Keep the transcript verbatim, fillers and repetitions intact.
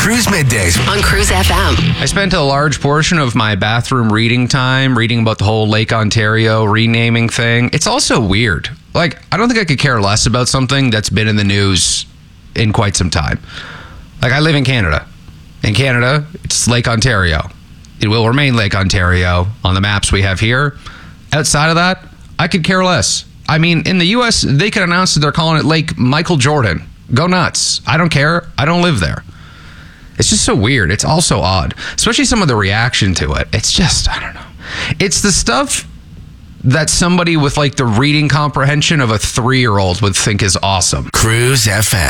Cruise Middays on Cruise F M. I spent a large portion of my bathroom reading time reading about the whole Lake Ontario renaming thing. It's also weird. Like, I don't think I could care less about something that's been in the news in quite some time. Like, I live in Canada. In Canada, it's Lake Ontario. It will remain Lake Ontario on the maps we have here. Outside of that, I could care less. I mean, in the U S, they could announce that they're calling it Lake Michael Jordan. Go nuts. I don't care. I don't live there. It's just so weird. It's also odd, especially some of the reaction to it. It's just, I don't know. It's the stuff that somebody with like the reading comprehension of a three-year-old would think is awesome. Cruise F M.